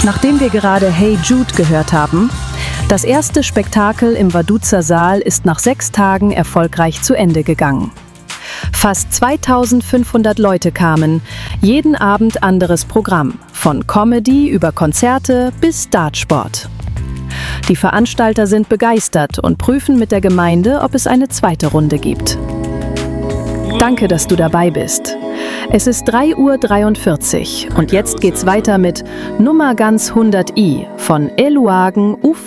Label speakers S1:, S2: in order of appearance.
S1: Nachdem wir gerade Hey Jude gehört haben, das erste Spektakel im Waduzer Saal ist nach 6 Tagen erfolgreich zu Ende gegangen. Fast 2500 Leute kamen, jeden Abend anderes Programm, von Comedy über Konzerte bis Dartsport. Die Veranstalter sind begeistert und prüfen mit der Gemeinde, ob es eine zweite Runde gibt. Danke, dass du dabei bist. Es ist 3:43 Uhr und jetzt geht's weiter mit Nummer ganz 100i von Eluagen